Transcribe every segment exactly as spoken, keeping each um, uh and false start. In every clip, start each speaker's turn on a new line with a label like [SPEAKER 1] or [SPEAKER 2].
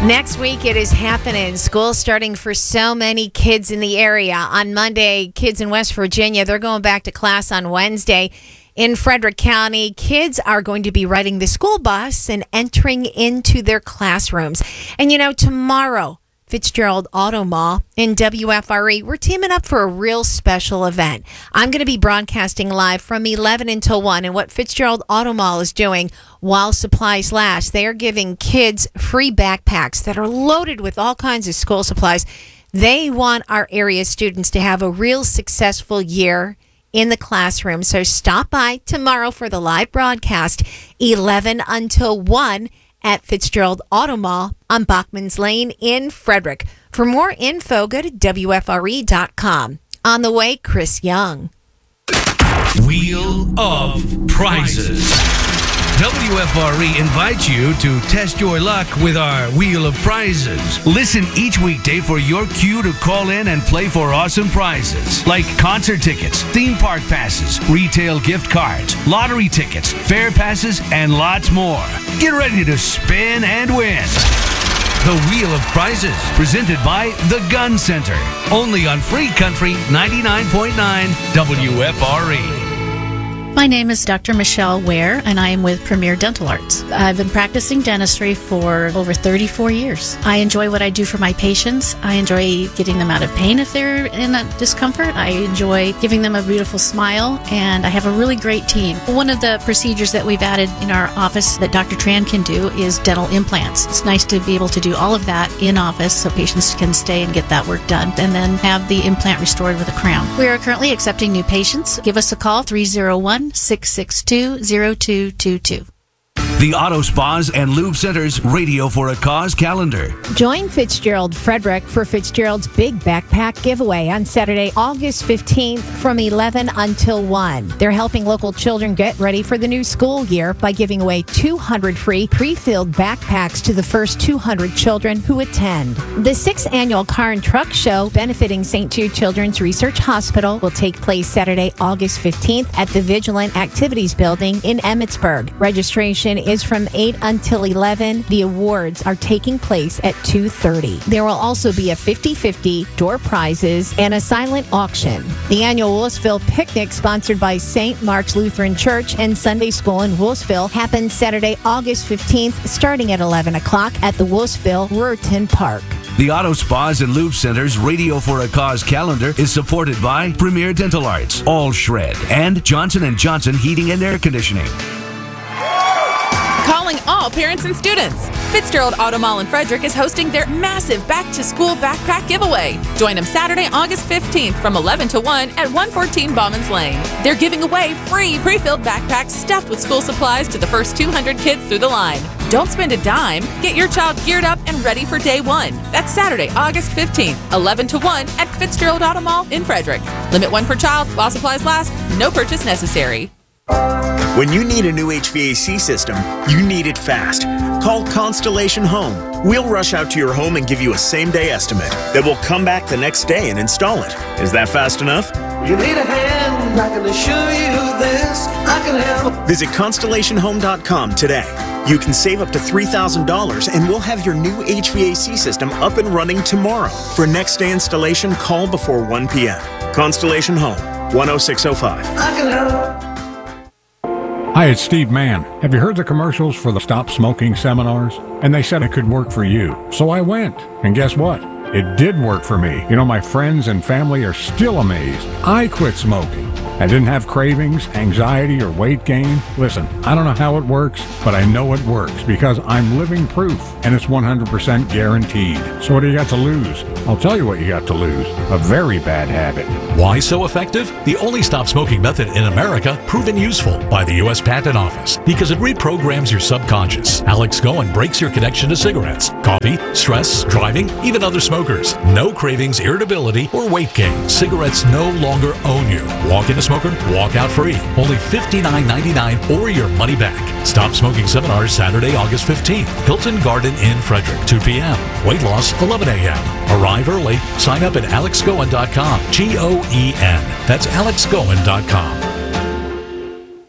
[SPEAKER 1] Next week, it is happening. School starting for so many kids in the area. On Monday, kids in West Virginia, they're going back to class on Wednesday. In Frederick County, kids are going to be riding the school bus and entering into their classrooms. And, you know, tomorrow, Fitzgerald Auto Mall in W F R E, we're teaming up for a real special event. I'm going to be broadcasting live from eleven until one. And what Fitzgerald Auto Mall is doing while supplies last, they are giving kids free backpacks that are loaded with all kinds of school supplies. They want our area students to have a real successful year in the classroom. So stop by tomorrow for the live broadcast, eleven until one. At Fitzgerald Auto Mall on Bachman's Lane in Frederick. For more info, go to W F R E dot com. On the way, Chris Young.
[SPEAKER 2] Wheel of Prizes. W F R E invites you to test your luck with our Wheel of Prizes. Listen each weekday for your cue to call in and play for awesome prizes like concert tickets, theme park passes, retail gift cards, lottery tickets, fair passes, and lots more. Get ready to spin and win. The Wheel of Prizes, presented by The Gun Center. Only on Free Country ninety-nine point nine W F R E.
[SPEAKER 3] My name is Doctor Michelle Ware, and I am with Premier Dental Arts. I've been practicing dentistry for over thirty-four years. I enjoy what I do for my patients. I enjoy getting them out of pain if they're in a discomfort. I enjoy giving them a beautiful smile, and I have a really great team. One of the procedures that we've added in our office that Doctor Tran can do is dental implants. It's nice to be able to do all of that in office so patients can stay and get that work done, and then have the implant restored with a crown. We are currently accepting new patients. Give us a call, three oh one, six six two, oh two two two.
[SPEAKER 2] The Auto Spas and Lube Center's Radio for a Cause calendar.
[SPEAKER 1] Join Fitzgerald Frederick for Fitzgerald's Big Backpack Giveaway on Saturday, August fifteenth from eleven until one. They're helping local children get ready for the new school year by giving away two hundred free pre-filled backpacks to the first two hundred children who attend. The sixth annual Car and Truck Show benefiting Saint Jude Children's Research Hospital will take place Saturday, August fifteenth at the Vigilant Activities Building in Emmitsburg. Registration is from eight until eleven. The awards are taking place at two thirty. There will also be a fifty-fifty, door prizes, and a silent auction. The annual Wolfsville Picnic, sponsored by Saint Mark's Lutheran Church and Sunday School in Wolfsville, happens Saturday, August fifteenth, starting at eleven o'clock at the Wolfsville Ruritan Park.
[SPEAKER 2] The Auto Spas and Lube Center's Radio for a Cause calendar is supported by Premier Dental Arts, All Shred, and Johnson and Johnson Heating and Air Conditioning.
[SPEAKER 4] Calling all parents and students. Fitzgerald Auto Mall in Frederick is hosting their massive back-to-school backpack giveaway. Join them Saturday, August fifteenth from eleven to one at one fourteen Bauman's Lane. They're giving away free pre-filled backpacks stuffed with school supplies to the first two hundred kids through the line. Don't spend a dime. Get your child geared up and ready for day one. That's Saturday, August fifteenth, eleven to one at Fitzgerald Auto Mall in Frederick. Limit one per child while supplies last. No purchase necessary.
[SPEAKER 5] When you need a new H V A C system, you need it fast. Call Constellation Home. We'll rush out to your home and give you a same-day estimate. Then we'll come back the next day and install it. Is that fast enough?
[SPEAKER 6] You need a hand, I can assure you this, I can help.
[SPEAKER 5] Visit Constellation Home dot com today. You can save up to three thousand dollars and we'll have your new H V A C system up and running tomorrow. For next day installation, call before one p.m. Constellation Home, one oh six oh five.
[SPEAKER 6] I can help.
[SPEAKER 7] Hi, it's Steve Mann. Have you heard the commercials for the Stop Smoking seminars? And they said it could work for you. So I went. And guess what? It did work for me. You know, my friends and family are still amazed. I quit smoking. I didn't have cravings, anxiety, or weight gain. Listen, I don't know how it works, but I know it works because I'm living proof, and it's one hundred percent guaranteed. So what do you got to lose? I'll tell you what you got to lose. A very bad habit.
[SPEAKER 8] Why so effective? The only stop smoking method in America proven useful by the U S Patent Office because it reprograms your subconscious. Alex Goen breaks your connection to cigarettes, coffee, stress, driving, even other smokers. No cravings, irritability, or weight gain. Cigarettes no longer own you. Walk in a smoker, walk out free. Only fifty-nine ninety-nine or your money back. Stop Smoking Seminar Saturday, August fifteenth. Hilton Garden Inn, Frederick, two p.m. Weight loss, eleven a.m. Arrive early. Sign up at alex goen dot com. G O E N. That's alex goen dot com.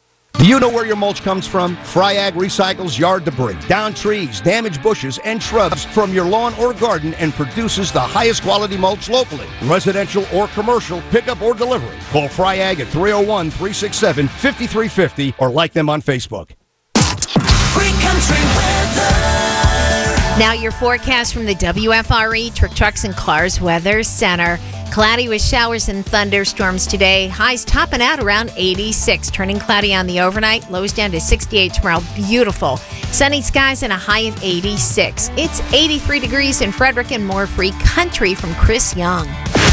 [SPEAKER 9] You know where your mulch comes from? FryAg recycles yard debris, down trees, damaged bushes, and shrubs from your lawn or garden and produces the highest quality mulch locally. Residential or commercial, pickup or delivery. Call FryAg at three oh one, three six seven, five three five oh or like them on Facebook.
[SPEAKER 6] Free country weather.
[SPEAKER 1] Now your forecast from the W F R E Truck Trucks and Cars Weather Center. Cloudy with showers and thunderstorms today. Highs topping out around eighty-six. Turning cloudy on the overnight. Lows down to sixty-eight tomorrow. Beautiful. Sunny skies and a high of eighty-six. It's eighty-three degrees in Frederick and more free country from Chris Young.